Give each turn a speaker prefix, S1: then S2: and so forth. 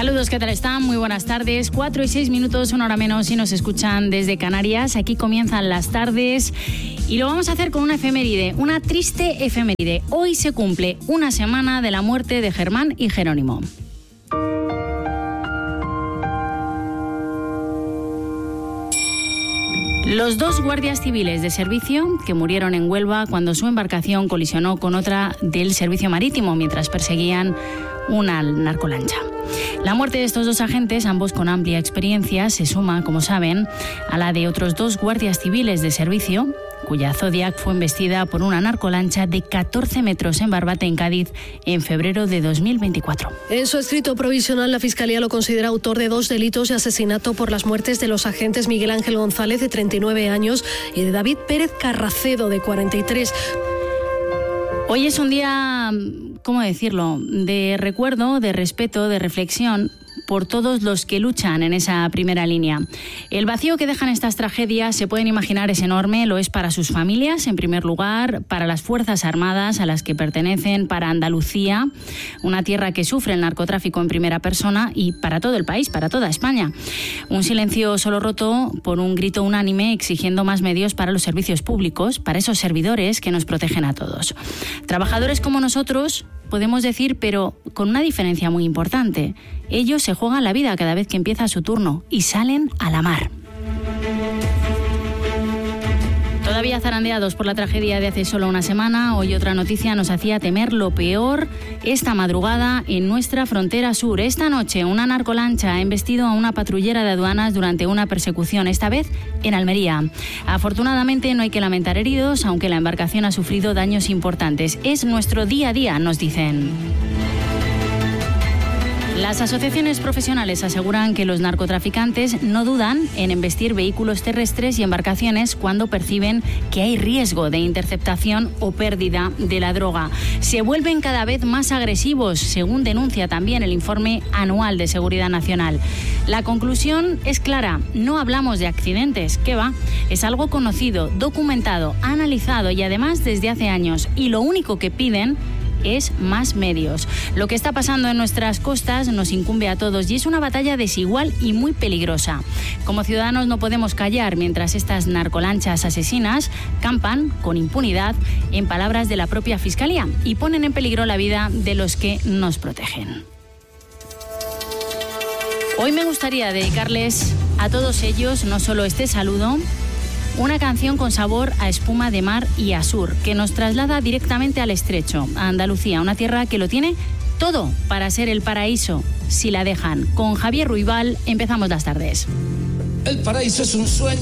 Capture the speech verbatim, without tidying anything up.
S1: Saludos, ¿qué tal están? Muy buenas tardes. Cuatro y seis minutos, una hora menos, si nos escuchan desde Canarias. Aquí comienzan las tardes y lo vamos a hacer con una efeméride, una triste efeméride. Hoy se cumple una semana de la muerte de Germán y Jerónimo. Los dos guardias civiles de servicio que murieron en Huelva cuando su embarcación colisionó con otra del servicio marítimo mientras perseguían una narcolancha. La muerte de estos dos agentes, ambos con amplia experiencia, se suma, como saben, a la de otros dos guardias civiles de servicio, cuya Zodiac fue embestida por una narcolancha de catorce metros en Barbate, en Cádiz, en febrero de dos mil veinticuatro.
S2: En su escrito provisional, la Fiscalía lo considera autor de dos delitos de asesinato por las muertes de los agentes Miguel Ángel González, de treinta y nueve años, y de David Pérez Carracedo, de cuarenta y tres.
S1: Hoy es un día, ¿cómo decirlo?, de recuerdo, de respeto, de reflexión por todos los que luchan en esa primera línea. El vacío que dejan estas tragedias, se pueden imaginar, es enorme. Lo es para sus familias, en primer lugar, para las Fuerzas Armadas a las que pertenecen, para Andalucía, una tierra que sufre el narcotráfico en primera persona, y para todo el país, para toda España. Un silencio solo roto por un grito unánime exigiendo más medios para los servicios públicos, para esos servidores que nos protegen a todos. Trabajadores como nosotros, podemos decir, pero con una diferencia muy importante. Ellos se juegan la vida cada vez que empieza su turno y salen a la mar. Todavía zarandeados por la tragedia de hace solo una semana, hoy otra noticia nos hacía temer lo peor esta madrugada en nuestra frontera sur. Esta noche una narcolancha ha embestido a una patrullera de aduanas durante una persecución, esta vez en Almería. Afortunadamente no hay que lamentar heridos, aunque la embarcación ha sufrido daños importantes. Es nuestro día a día, nos dicen. Las asociaciones profesionales aseguran que los narcotraficantes no dudan en embestir vehículos terrestres y embarcaciones cuando perciben que hay riesgo de interceptación o pérdida de la droga. Se vuelven cada vez más agresivos, según denuncia también el informe anual de Seguridad Nacional. La conclusión es clara: no hablamos de accidentes, ¿qué va? Es algo conocido, documentado, analizado y además desde hace años. Y lo único que piden es más medios. Lo que está pasando en nuestras costas nos incumbe a todos y es una batalla desigual y muy peligrosa. Como ciudadanos no podemos callar mientras estas narcolanchas asesinas campan con impunidad, en palabras de la propia Fiscalía, y ponen en peligro la vida de los que nos protegen. Hoy me gustaría dedicarles a todos ellos no solo este saludo, una canción con sabor a espuma de mar y a sur, que nos traslada directamente al estrecho, a Andalucía, una tierra que lo tiene todo para ser el paraíso, si la dejan. Con Javier Ruibal empezamos las tardes.
S3: El paraíso es un sueño.